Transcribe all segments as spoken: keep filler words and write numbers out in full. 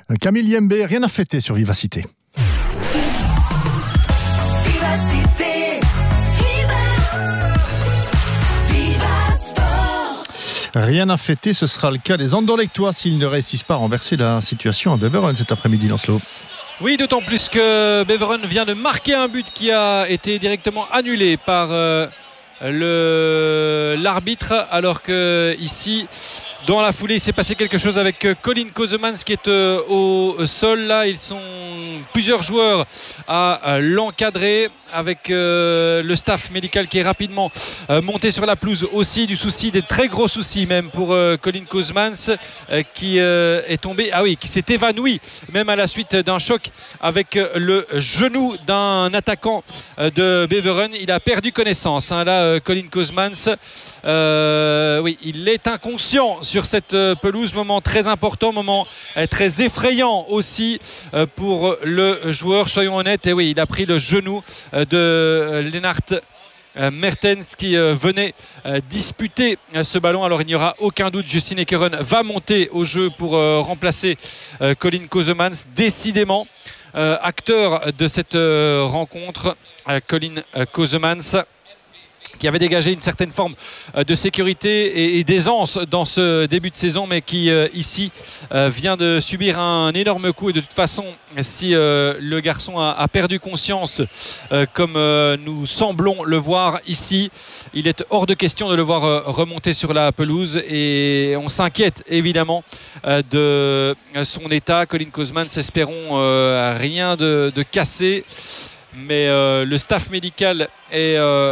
Camille Yembe, rien à fêter sur Vivacité. Vivacité, Viva, Viva Sport. Rien à fêter, ce sera le cas des Anderlechtois s'ils ne réussissent pas à renverser la situation à Beveren cet après-midi, Lancelot. Oui, d'autant plus que Beveren vient de marquer un but qui a été directement annulé par euh, le, l'arbitre, alors que ici, dans la foulée, il s'est passé quelque chose avec Colin Kozemans qui est euh, au sol. Là, ils sont plusieurs joueurs à, à l'encadrer, avec euh, le staff médical qui est rapidement euh, monté sur la pelouse. Aussi du souci, des très gros soucis même pour euh, Colin Kozemans euh, qui euh, est tombé, ah oui, qui s'est évanoui même à la suite d'un choc avec euh, le genou d'un attaquant euh, de Beveren. Il a perdu connaissance, hein, là, euh, Colin Kozemans. Euh, oui, il est inconscient sur cette euh, pelouse. Moment très important, moment euh, très effrayant aussi euh, pour le joueur, soyons honnêtes. Et oui, il a pris le genou euh, de euh, Lennart euh, Mertens qui euh, venait euh, disputer euh, ce ballon. Alors il n'y aura aucun doute, Justin Ekeren va monter au jeu pour euh, remplacer euh, Colin Kozemans. Décidément, euh, acteur de cette euh, rencontre, euh, Colin euh, Kozemans, qui avait dégagé une certaine forme de sécurité et d'aisance dans ce début de saison, mais qui euh, ici euh, vient de subir un énorme coup. Et de toute façon, si euh, le garçon a, a perdu conscience, euh, comme euh, nous semblons le voir ici, il est hors de question de le voir euh, remonter sur la pelouse, et on s'inquiète évidemment euh, de son état. Colin Kozemans, espérons euh, rien de, de cassé, mais euh, le staff médical est euh,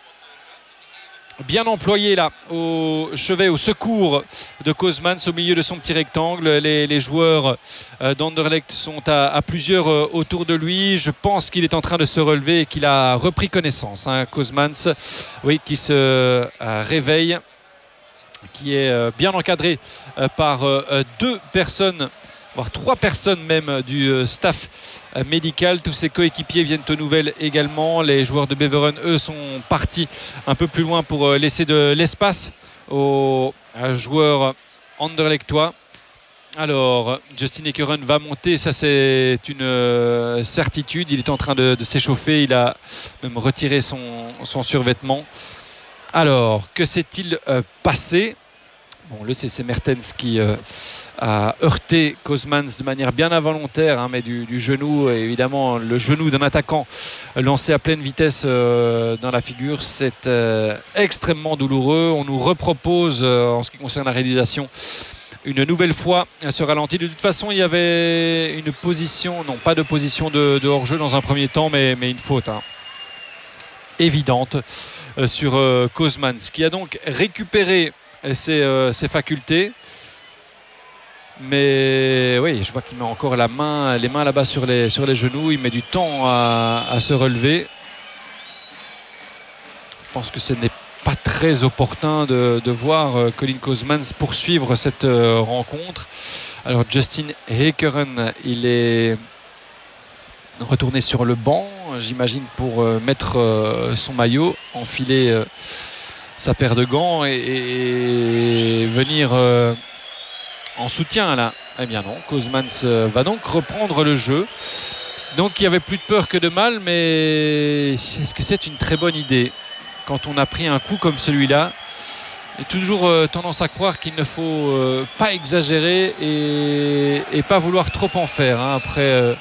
bien employé là au chevet, au secours de Kozemans au milieu de son petit rectangle. Les, les joueurs euh, d'Anderlecht sont à, à plusieurs euh, autour de lui. Je pense qu'il est en train de se relever et qu'il a repris connaissance, hein, Kozemans, oui, qui se euh, réveille, qui est euh, bien encadré euh, par euh, deux personnes, voire trois personnes même du euh, staff médical. Tous ses coéquipiers viennent aux nouvelles également. Les joueurs de Beveren, eux, sont partis un peu plus loin pour laisser de l'espace aux joueurs anderlechtois. Alors, Justin Ekeren va monter, ça c'est une certitude. Il est en train de, de s'échauffer. Il a même retiré son, son survêtement. Alors, que s'est-il euh, passé? Bon, le C C Mertens qui euh, a heurté Kozemans de manière bien involontaire, hein, mais du, du genou. Et évidemment, le genou d'un attaquant lancé à pleine vitesse euh, dans la figure, c'est euh, extrêmement douloureux. On nous repropose, euh, en ce qui concerne la réalisation, une nouvelle fois ce ralenti. De toute façon, il y avait une position, non pas de position de, de hors-jeu dans un premier temps, mais, mais une faute hein, évidente euh, sur euh, Kozemans, qui a donc récupéré ses, euh, ses facultés. Mais oui, je vois qu'il met encore la main, les mains là-bas sur les, sur les genoux. Il met du temps à, à se relever. Je pense que ce n'est pas très opportun de, de voir euh, Colin Kozemans poursuivre cette euh, rencontre. Alors Justin Ekeren, il est retourné sur le banc, j'imagine, pour euh, mettre euh, son maillot, enfiler euh, sa paire de gants et, et venir euh, en soutien là. Eh bien non, Kozemans euh, va donc reprendre le jeu. Donc il y avait plus de peur que de mal, mais est-ce que c'est une très bonne idée quand on a pris un coup comme celui-là? J'ai toujours euh, tendance à croire qu'il ne faut euh, pas exagérer et, et pas vouloir trop en faire hein, après euh,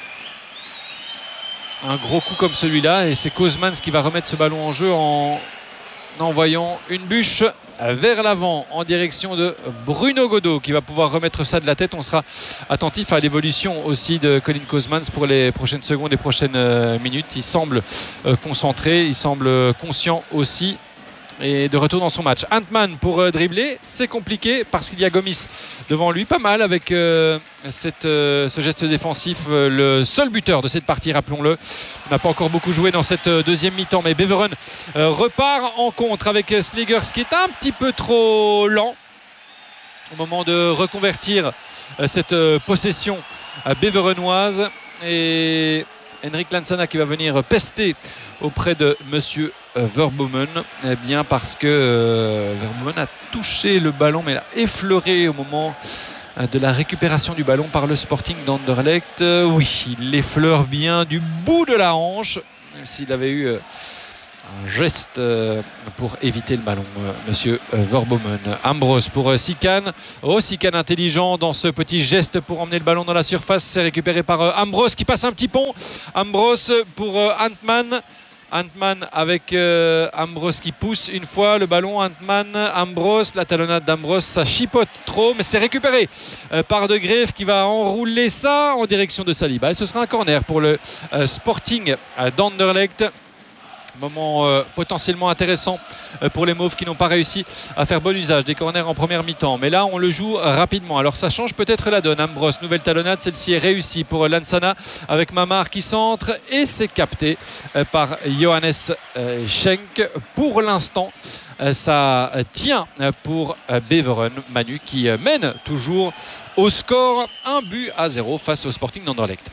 un gros coup comme celui-là. Et c'est Kozemans qui va remettre ce ballon en jeu en envoyant une bûche vers l'avant en direction de Bruno Godot, qui va pouvoir remettre ça de la tête. On sera attentif à l'évolution aussi de Colin Kozemans pour les prochaines secondes et prochaines euh, minutes. Il semble euh, concentré, il semble conscient aussi, et de retour dans son match. Antman pour euh, dribbler, c'est compliqué parce qu'il y a Gomis devant lui, pas mal avec euh, cette, euh, ce geste défensif, euh, le seul buteur de cette partie, rappelons-le. On n'a pas encore beaucoup joué dans cette euh, deuxième mi-temps, mais Beveren euh, repart en contre avec euh, Slegers, qui est un petit peu trop lent au moment de reconvertir euh, cette euh, possession euh, beverenoise. Et Henrik Lansana qui va venir pester auprès de monsieur Verbomen, eh bien parce que euh, Verbomen a touché le ballon, mais l'a effleuré au moment de la récupération du ballon par le Sporting d'Anderlecht. Euh, oui, il l'effleure bien du bout de la hanche, même s'il avait eu euh, un geste euh, pour éviter le ballon, euh, monsieur euh, Verbomen. Ambrose pour euh, Sikan. Oh, Sikan intelligent dans ce petit geste pour emmener le ballon dans la surface. C'est récupéré par euh, Ambrose qui passe un petit pont. Ambrose pour euh, Antman. Antman avec euh, Ambrose qui pousse une fois le ballon. Antman, Ambrose, la talonnade d'Ambrose, ça chipote trop, mais c'est récupéré euh, par De Greef qui va enrouler ça en direction de Saliba. Et ce sera un corner pour le euh, Sporting euh, d'Anderlecht. Moment euh, potentiellement intéressant euh, pour les Mauves qui n'ont pas réussi à faire bon usage des corners en première mi-temps. Mais là, on le joue rapidement. Alors ça change peut-être la donne. Ambrose, nouvelle talonnade. Celle-ci est réussie pour Lansana avec Mamar qui centre. Et c'est capté euh, par Johannes euh, Schenk. Pour l'instant, euh, ça tient pour euh, Beveren. Manu qui euh, mène toujours au score un but à zéro face au Sporting d'Anderlecht.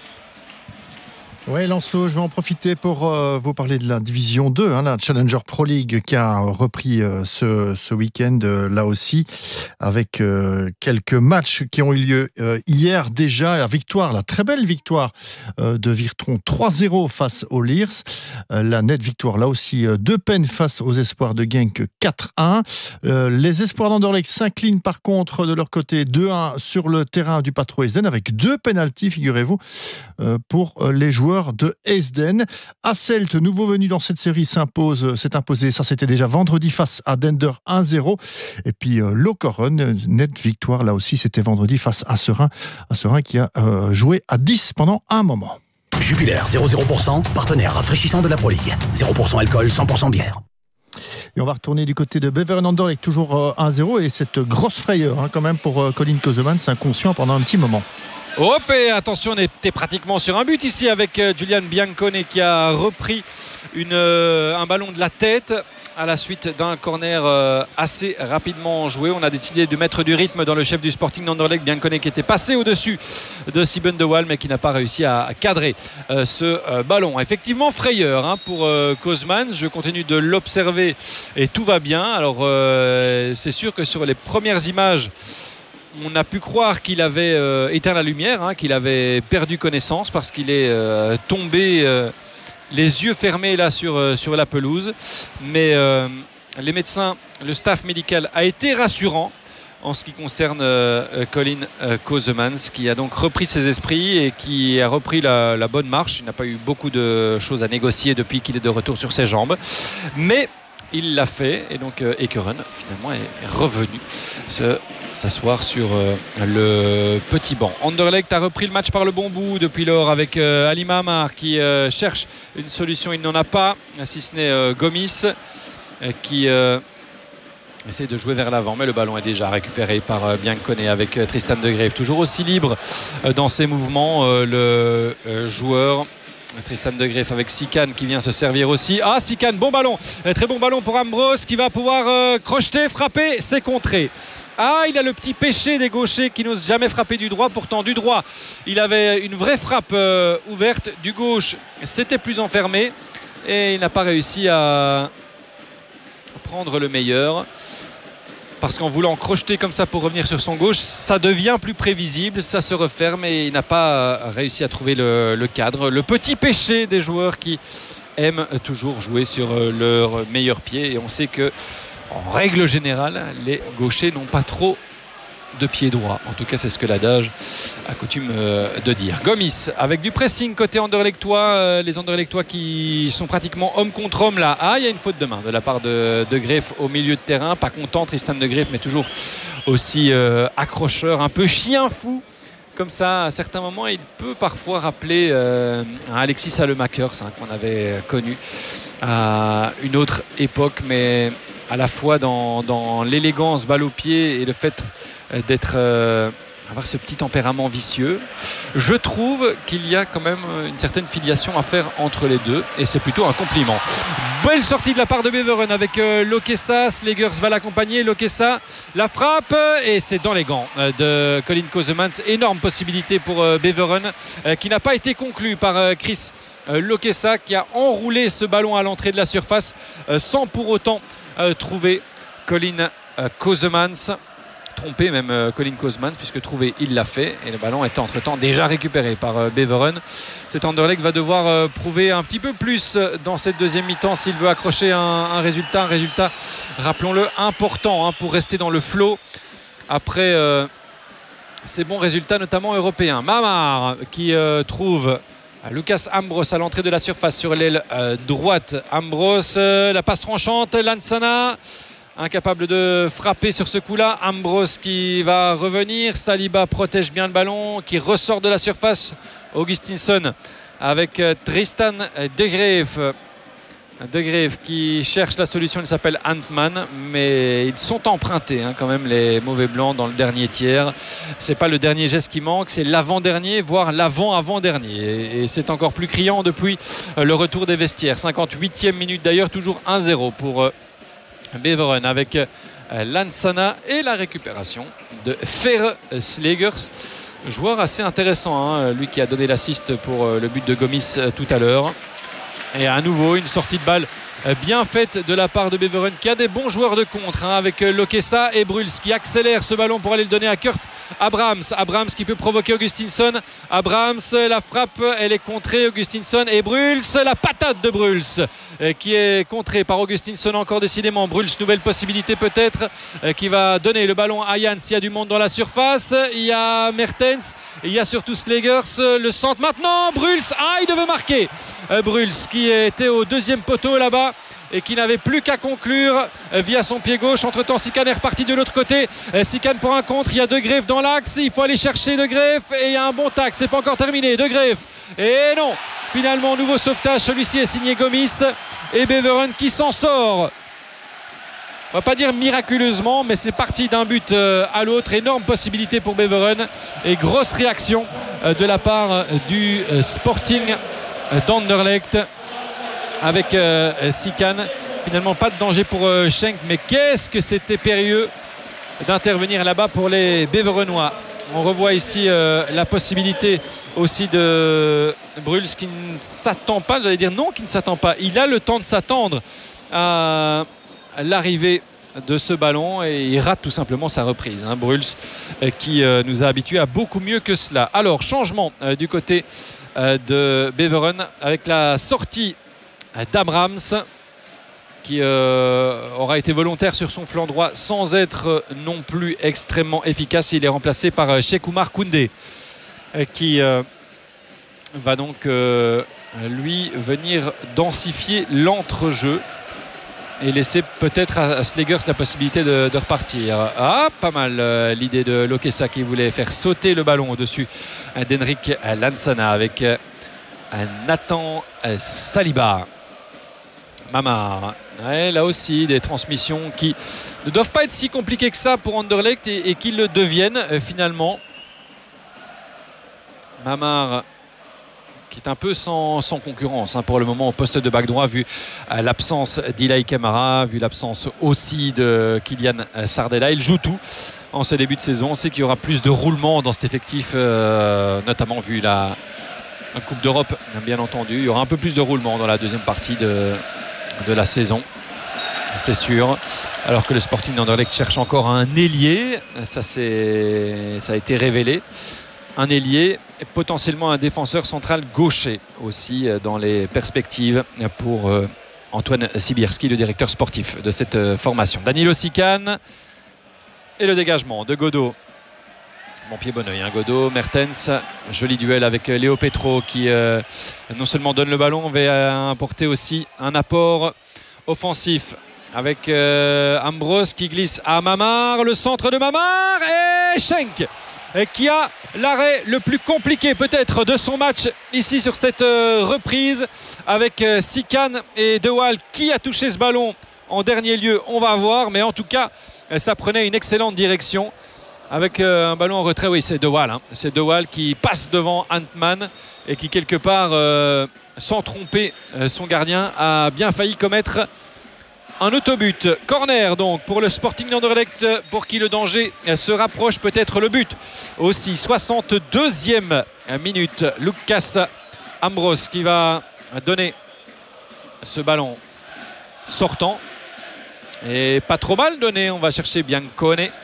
Oui, Lancelot, je vais en profiter pour euh, vous parler de la Division deux, hein, la Challenger Pro League qui a repris euh, ce, ce week-end, euh, là aussi, avec euh, quelques matchs qui ont eu lieu euh, hier déjà. La victoire, la très belle victoire euh, de Virton trois zéro face aux Leers. Euh, la nette victoire, là aussi, euh, de peine face aux Espoirs de Genk quatre un. Euh, les Espoirs d'Anderlecht s'inclinent par contre de leur côté deux un sur le terrain du Patro Esden avec deux pénaltys, figurez-vous, euh, pour euh, les joueurs de Esden. Hasselt, nouveau venu dans cette série, s'impose, s'est imposé, ça c'était déjà vendredi face à Dender un zéro. Et puis euh, Lokeren, nette victoire là aussi, c'était vendredi face à Serein, à Serein qui a euh, joué à dix pendant un moment. Jupiler, zéro zéro pour cent, partenaire rafraîchissant de la Pro League. zéro pour cent alcool, cent pour cent bière. Et on va retourner du côté de Beveren Anderlecht, toujours euh, un zéro, et cette grosse frayeur hein, quand même pour euh, Colin Kozeman, c'est inconscient pendant un petit moment. Hop, et attention, on était pratiquement sur un but ici avec euh, Julian Biancone qui a repris une, euh, un ballon de la tête à la suite d'un corner euh, assez rapidement joué. On a décidé de mettre du rythme dans le chef du Sporting d'Anderlecht, Biancone, qui était passé au-dessus de Siben de Waal mais qui n'a pas réussi à cadrer euh, ce euh, ballon. Effectivement, frayeur hein, pour euh, Kozeman. Je continue de l'observer et tout va bien. Alors euh, c'est sûr que sur les premières images, on a pu croire qu'il avait euh, éteint la lumière, hein, qu'il avait perdu connaissance parce qu'il est euh, tombé euh, les yeux fermés là sur, euh, sur la pelouse. Mais euh, les médecins, le staff médical a été rassurant en ce qui concerne euh, Colin euh, Kozeman, qui a donc repris ses esprits et qui a repris la, la bonne marche. Il n'a pas eu beaucoup de choses à négocier depuis qu'il est de retour sur ses jambes. Mais il l'a fait et donc euh, Ekeren finalement est revenu se s'asseoir sur euh, le petit banc. Anderlecht a repris le match par le bon bout depuis lors avec euh, Ali Mamar qui euh, cherche une solution, il n'en a pas, si ce n'est euh, Gomis euh, qui euh, essaie de jouer vers l'avant, mais le ballon est déjà récupéré par euh, Biancone avec euh, Tristan de Greef, toujours aussi libre euh, dans ses mouvements, euh, le euh, joueur Tristan de Greef avec Sikan qui vient se servir aussi. Ah, Sikan, bon ballon, très bon ballon pour Ambrose qui va pouvoir euh, crocheter, frapper, c'est contré. Ah, il a le petit péché des gauchers qui n'osent jamais frapper du droit. Pourtant, du droit, il avait une vraie frappe euh, ouverte. Du gauche, c'était plus enfermé. Et il n'a pas réussi à prendre le meilleur. Parce qu'en voulant crocheter comme ça pour revenir sur son gauche, ça devient plus prévisible, ça se referme et il n'a pas réussi à trouver le, le cadre. Le petit péché des joueurs qui aiment toujours jouer sur leur meilleur pied. Et on sait que en règle générale, les gauchers n'ont pas trop de pied droit. En tout cas, c'est ce que l'adage a coutume de dire. Gomis avec du pressing côté Anderlechtois. Les Anderlechtois qui sont pratiquement homme contre homme là. Ah, il y a une faute de main de la part de, de Greef au milieu de terrain. Pas content Tristan de Greef, mais toujours aussi euh, accrocheur, un peu chien fou. Comme ça, à certains moments, il peut parfois rappeler euh, un Alexis Salemakers hein, qu'on avait connu à une autre époque, mais à la fois dans, dans l'élégance balle au pied et le fait d'être euh, avoir ce petit tempérament vicieux. Je trouve qu'il y a quand même une certaine filiation à faire entre les deux et c'est plutôt un compliment. Belle sortie de la part de Beveren avec euh, Lokessa. Slegers va l'accompagner. Lokessa, la frappe et c'est dans les gants euh, de Colin Kozeman. Énorme possibilité pour euh, Beveren euh, qui n'a pas été conclu par euh, Chris euh, Lokessa qui a enroulé ce ballon à l'entrée de la surface euh, sans pour autant euh, trouver Colin euh, Kozeman. trompé même euh, Colin Kozman, puisque trouvé il l'a fait et le ballon est entre-temps déjà récupéré par euh, Beveren. Cet Anderlecht va devoir euh, prouver un petit peu plus dans cette deuxième mi-temps s'il veut accrocher un, un résultat, un résultat, rappelons-le, important hein, pour rester dans le flot après euh, ces bons résultats notamment européens. Mamar qui euh, trouve Lucas Ambros à l'entrée de la surface sur l'aile euh, droite. Ambros, euh, la passe tranchante, Lansana incapable de frapper sur ce coup-là. Ambros qui va revenir. Saliba protège bien le ballon, qui ressort de la surface. Augustinsson avec Tristan De Greef. De Greef qui cherche la solution, il s'appelle Antman, mais ils sont empruntés hein, quand même les mauvais blancs dans le dernier tiers. C'est pas le dernier geste qui manque, c'est l'avant-dernier, voire l'avant-avant-dernier. Et c'est encore plus criant depuis le retour des vestiaires. cinquante-huitième minute d'ailleurs, toujours un zéro pour Beveren avec Lansana et la récupération de Fer Slegers. Joueur assez intéressant, hein, lui qui a donné l'assist pour le but de Gomis tout à l'heure. Et à nouveau une sortie de balle bien faite de la part de Beveren qui a des bons joueurs de contre hein, avec Lokessa et Bruls qui accélère ce ballon pour aller le donner à Kurt Abrahams. Abrahams qui peut provoquer Augustinsson. Abrahams, la frappe, elle est contrée. Augustinsson et Bruls, la patate de Bruls qui est contrée par Augustinsson encore décidément. Bruls, nouvelle possibilité peut-être qui va donner le ballon à Yann s'il y a du monde dans la surface. Il y a Mertens, il y a surtout Slegers. Le centre maintenant, Bruls, ah il devait marquer. Bruls qui était au deuxième poteau là-bas et qui n'avait plus qu'à conclure via son pied gauche. Entre temps Sikan est reparti de l'autre côté. Sikan pour un contre, il y a De Greef dans l'axe, il faut aller chercher De Greef et il y a un bon tac, c'est pas encore terminé. De Greef, et non, finalement nouveau sauvetage, celui-ci est signé Gomis et Beveren qui s'en sort. On va pas dire miraculeusement, mais c'est parti d'un but à l'autre. Énorme possibilité pour Beveren et grosse réaction de la part du Sporting d'Anderlecht avec euh, Sikan. Finalement pas de danger pour euh, Schenk, mais qu'est-ce que c'était périlleux d'intervenir là-bas pour les Beverenois. On revoit ici euh, la possibilité aussi de Bruls qui ne s'attend pas, j'allais dire non qui ne s'attend pas, il a le temps de s'attendre à l'arrivée de ce ballon et il rate tout simplement sa reprise hein, Bruls euh, qui euh, nous a habitués à beaucoup mieux que cela. Alors changement euh, du côté euh, de Beveren avec la sortie d'Abrahams qui euh, aura été volontaire sur son flanc droit sans être non plus extrêmement efficace. Il est remplacé par euh, Cheikh Oumar Koundé euh, qui euh, va donc euh, lui venir densifier l'entrejeu et laisser peut-être à, à Slegers la possibilité de, de repartir. Ah, pas mal euh, l'idée de Lokessa qui voulait faire sauter le ballon au-dessus euh, d'Henrik Lansana avec euh, Nathan euh, Saliba. Mamar, ouais, là aussi des transmissions qui ne doivent pas être si compliquées que ça pour Anderlecht et, et qui le deviennent euh, finalement. Mamar qui est un peu sans, sans concurrence hein, pour le moment au poste de back droit vu euh, l'absence d'Ilay Kamara, vu l'absence aussi de Kylian Sardella. Il joue tout en ce début de saison. On sait qu'il y aura plus de roulement dans cet effectif, euh, notamment vu la, la Coupe d'Europe bien entendu. Il y aura un peu plus de roulement dans la deuxième partie de de la saison, c'est sûr, alors que le Sporting d'Anderlecht cherche encore un ailier. Ça, c'est, ça a été révélé, un ailier et potentiellement un défenseur central gaucher aussi dans les perspectives pour Antoine Sibierski, le directeur sportif de cette formation. Danilo Sikan et le dégagement de Godot. Bon pied, bon oeil, hein, Godot. Mertens, joli duel avec Léo Petro qui euh, non seulement donne le ballon, mais va apporter aussi un apport offensif avec euh, Ambros qui glisse à Mamar, le centre de Mamar et Schenk qui a l'arrêt le plus compliqué peut-être de son match ici sur cette euh, reprise avec euh, Sikan et De Waal qui a touché ce ballon en dernier lieu, on va voir, mais en tout cas ça prenait une excellente direction. Avec euh, un ballon en retrait, oui, c'est De Waal. Hein. C'est De Waal qui passe devant Antman et qui, quelque part, euh, sans tromper euh, son gardien, a bien failli commettre un autobut. Corner, donc, pour le Sporting d'Anderlecht, pour qui le danger euh, se rapproche. Peut-être le but aussi. soixante-deuxième minute. Lucas Ambros qui va donner ce ballon sortant. Et pas trop mal donné. On va chercher Biancone.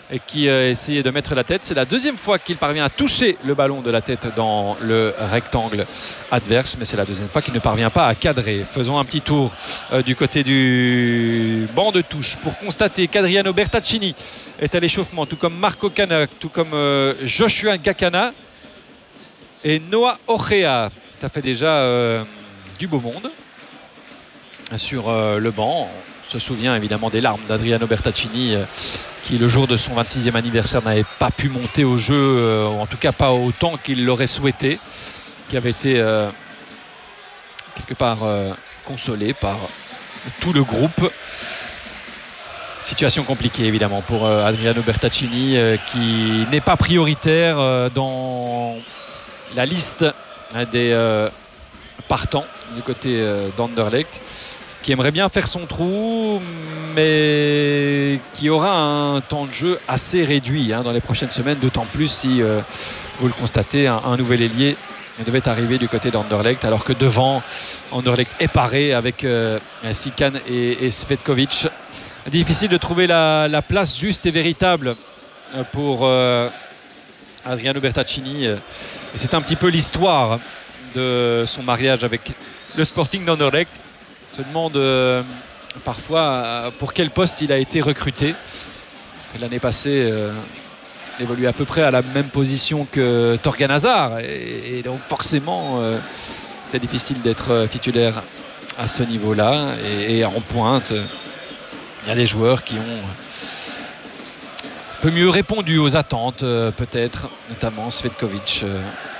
et qui euh, essayait de mettre la tête. C'est la deuxième fois qu'il parvient à toucher le ballon de la tête dans le rectangle adverse, mais c'est la deuxième fois qu'il ne parvient pas à cadrer. Faisons un petit tour euh, du côté du banc de touche pour constater qu'Adriano Bertaccini est à l'échauffement, tout comme Marco Cana, tout comme euh, Joshua Gakana et Noah Ochea. Ça fait déjà euh, du beau monde sur euh, le banc. On se souvient évidemment des larmes d'Adriano Bertaccini euh, qui le jour de son vingt-sixième anniversaire n'avait pas pu monter au jeu, euh, ou en tout cas pas autant qu'il l'aurait souhaité, qui avait été euh, quelque part euh, consolé par tout le groupe. Situation compliquée évidemment pour euh, Adriano Bertaccini euh, qui n'est pas prioritaire euh, dans la liste hein, des euh, partants du côté euh, d'Anderlecht, qui aimerait bien faire son trou, mais qui aura un temps de jeu assez réduit hein, dans les prochaines semaines, d'autant plus si, euh, vous le constatez, un, un nouvel ailier devait arriver du côté d'Anderlecht, alors que devant, Anderlecht est paré avec euh, Sikan et, et Svetkovic. Difficile de trouver la, la place juste et véritable pour euh, Adriano Bertaccini. C'est un petit peu l'histoire de son mariage avec le Sporting d'Anderlecht. On se demande euh, parfois euh, pour quel poste il a été recruté. Parce que l'année passée, euh, il évoluait à peu près à la même position que Torgan Hazard. Et, et donc forcément, euh, c'est difficile d'être titulaire à ce niveau-là. Et, et en pointe, il y a des joueurs qui ont un peu mieux répondu aux attentes, euh, peut-être, notamment Svetkovic. Euh.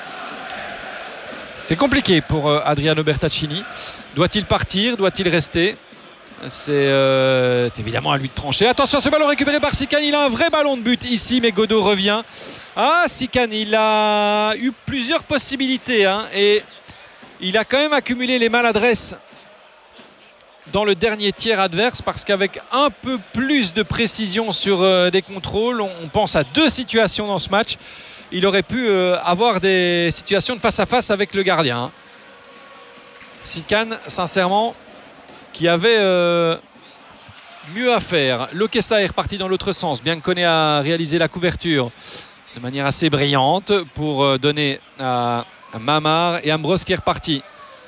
C'est compliqué pour euh, Adriano Bertaccini. Doit-il partir? Doit-il rester? C'est euh, évidemment à lui de trancher. Attention, ce ballon récupéré par Sikan. Il a un vrai ballon de but ici, mais Godot revient. Ah, Sikan, il a eu plusieurs possibilités. Hein, et il a quand même accumulé les maladresses dans le dernier tiers adverse, parce qu'avec un peu plus de précision sur euh, des contrôles, on, on pense à deux situations dans ce match. Il aurait pu euh, avoir des situations de face à face avec le gardien. Hein. Sikan, sincèrement, qui avait euh, mieux à faire. Lokessa est reparti dans l'autre sens. Biancone a réalisé la couverture de manière assez brillante pour euh, donner à, à Mamar, et Ambros qui est reparti.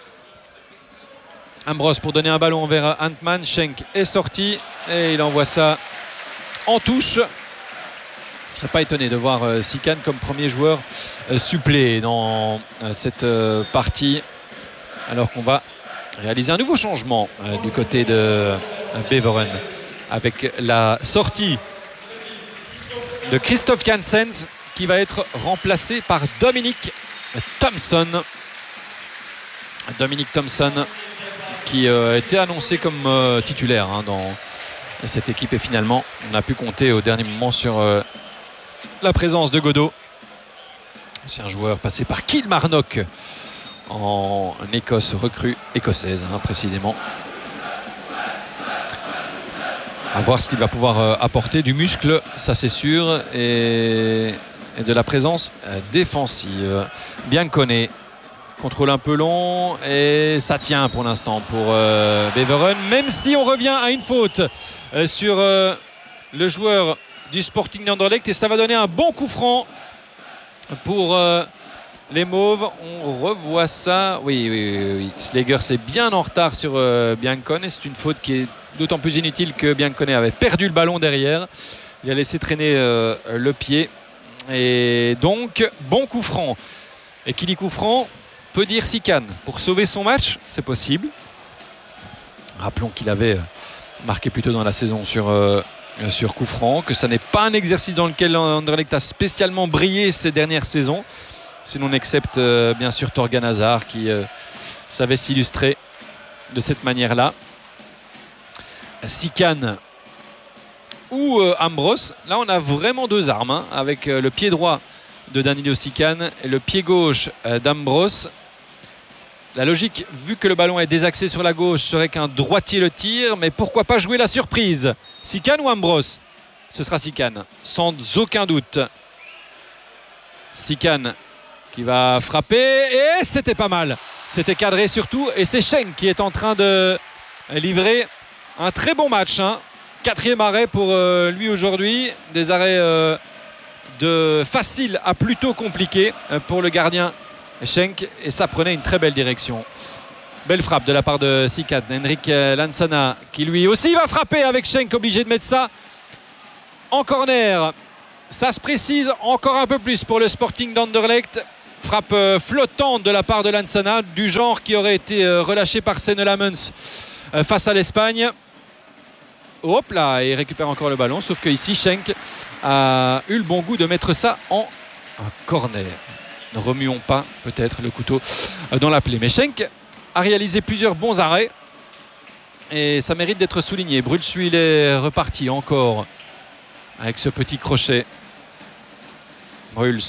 Ambros pour donner un ballon vers Antman. Schenk est sorti et il envoie ça en touche. Je ne serais pas étonné de voir euh, Sikan comme premier joueur euh, suppléé dans euh, cette euh, partie, alors qu'on va réaliser un nouveau changement euh, du côté de euh, Beveren avec la sortie de Christophe Janssens qui va être remplacé par Dominic Thompson. Dominic Thompson qui euh, était annoncé comme euh, titulaire hein, dans cette équipe, et finalement on a pu compter au dernier moment sur euh, la présence de Godot. C'est un joueur passé par Kilmarnock en Écosse, recrue écossaise hein, précisément. À voir ce qu'il va pouvoir euh, apporter, du muscle, ça c'est sûr, et, et de la présence euh, défensive. Biancone, contrôle un peu long, et ça tient pour l'instant pour euh, Beveren, même si on revient à une faute euh, sur euh, le joueur du Sporting d'Anderlecht, et ça va donner un bon coup franc pour euh, les Mauves. On revoit ça. Oui, oui, oui, oui. Slager c'est bien en retard sur euh, Biancone. C'est une faute qui est d'autant plus inutile que Biancone avait perdu le ballon derrière. Il a laissé traîner euh, le pied. Et donc, bon coup franc. Et qui dit coup franc peut dire Sikan. Pour sauver son match, c'est possible. Rappelons qu'il avait marqué plus tôt dans la saison sur, euh, sur coup franc, que ça n'est pas un exercice dans lequel Anderlecht a spécialement brillé ces dernières saisons. Si l'on accepte euh, bien sûr Torgan Hazard qui euh, savait s'illustrer de cette manière-là. Sikan ou euh, Ambros. Là, on a vraiment deux armes hein, avec euh, le pied droit de Danilo Sikan et le pied gauche euh, d'Ambros. La logique, vu que le ballon est désaxé sur la gauche, serait qu'un droitier le tire. Mais pourquoi pas jouer la surprise? Sikan ou Ambros? Ce sera Sikan, sans aucun doute. Sikan qui va frapper, et c'était pas mal. C'était cadré surtout, et c'est Schenk qui est en train de livrer un très bon match. Hein. Quatrième arrêt pour euh, lui aujourd'hui. Des arrêts euh, de facile à plutôt compliqué euh, pour le gardien Schenk. Et ça prenait une très belle direction. Belle frappe de la part de Sikan. Henrik Lansana qui lui aussi va frapper avec Schenk, obligé de mettre ça en corner. Ça se précise encore un peu plus pour le Sporting d'Anderlecht. Frappe euh, flottante de la part de Lansana, du genre qui aurait été euh, relâché par Senne Lammens euh, face à l'Espagne. Hop là, et il récupère encore le ballon, sauf que ici Schenk a eu le bon goût de mettre ça en un corner. Ne remuons pas peut-être le couteau dans la plaie. Mais Schenk a réalisé plusieurs bons arrêts et ça mérite d'être souligné. Bruls, lui, il est reparti encore avec ce petit crochet. Bruls.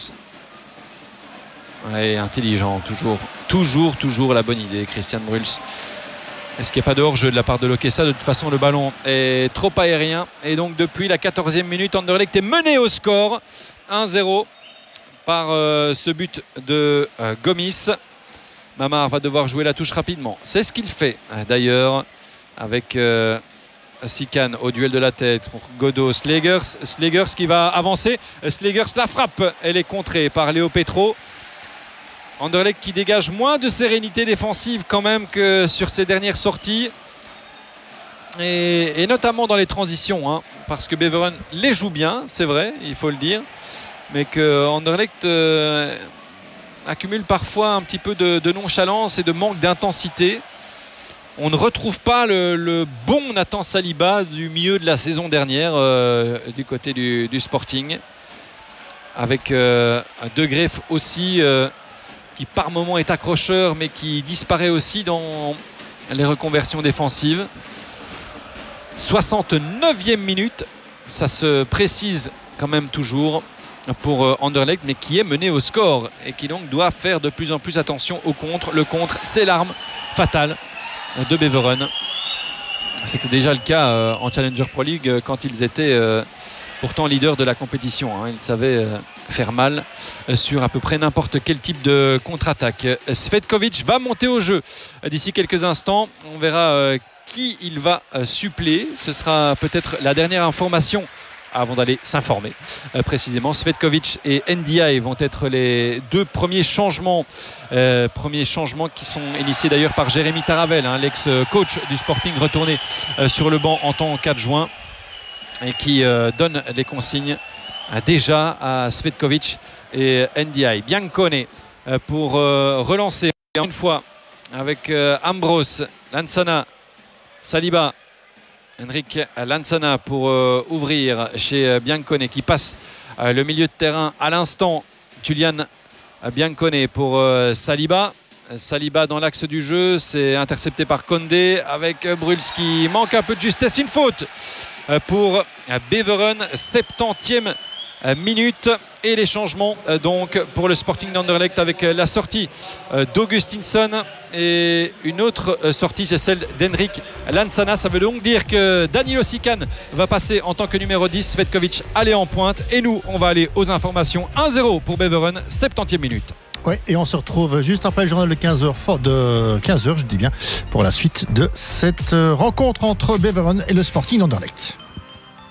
Ouais, intelligent, toujours, toujours, toujours la bonne idée, Christian Bruls. Est-ce qu'il n'y a pas de hors-jeu de la part de Lokessa? De toute façon, le ballon est trop aérien. Et donc, depuis la quatorzième minute, Anderlecht est mené au score un zéro par euh, ce but de euh, Gomis. Mamar va devoir jouer la touche rapidement. C'est ce qu'il fait, d'ailleurs, avec euh, Sikan au duel de la tête pour Godot. Slegers, Slegers qui va avancer. Slegers la frappe. Elle est contrée par Léo Petro. Anderlecht qui dégage moins de sérénité défensive quand même que sur ses dernières sorties. Et, et notamment dans les transitions. Hein, parce que Beveren les joue bien, c'est vrai, il faut le dire. Mais que Anderlecht euh, accumule parfois un petit peu de, de nonchalance et de manque d'intensité. On ne retrouve pas le, le bon Nathan Saliba du milieu de la saison dernière euh, du côté du, du Sporting. Avec euh, De Greef aussi... Euh, qui par moment est accrocheur mais qui disparaît aussi dans les reconversions défensives. soixante-neuvième minute, ça se précise quand même toujours pour Anderlecht, mais qui est mené au score et qui donc doit faire de plus en plus attention au contre. Le contre, c'est l'arme fatale de Beveren. C'était déjà le cas en Challenger Pro League quand ils étaient pourtant leader de la compétition. Hein. Il savait euh, faire mal euh, sur à peu près n'importe quel type de contre-attaque. Svetkovic va monter au jeu euh, d'ici quelques instants. On verra euh, qui il va euh, suppléer. Ce sera peut-être la dernière information avant d'aller s'informer. Euh, précisément, Svetkovic et N D I vont être les deux premiers changements. Euh, premiers changements qui sont initiés d'ailleurs par Jérémy Taravel, hein, l'ex-coach du Sporting retourné euh, sur le banc en tant qu'adjoint, et qui euh, donne les consignes euh, déjà à Svetkovic et N D I. Biancone euh, pour euh, relancer une fois avec euh, Ambrose, Lansana, Saliba, Henrik Lansana pour euh, ouvrir chez euh, Biancone qui passe euh, le milieu de terrain à l'instant. Julian Biancone pour euh, Saliba. Saliba dans l'axe du jeu, c'est intercepté par Condé avec euh, Bruls qui manque un peu de justesse. Une faute pour Beveren, septantième minute, et les changements donc pour le Sporting d'Anderlecht avec la sortie d'Augustinsson et une autre sortie, c'est celle d'Henrik Lansana. Ça veut donc dire que Danilo Sikan va passer en tant que numéro dix, Svetkovic aller en pointe, et nous on va aller aux informations. Un zéro pour Beveren, septantième minute. Oui, et on se retrouve juste après le journal de quinze heures, de quinze heures, je dis bien, pour la suite de cette rencontre entre Beveren et le Sporting d'Anderlecht.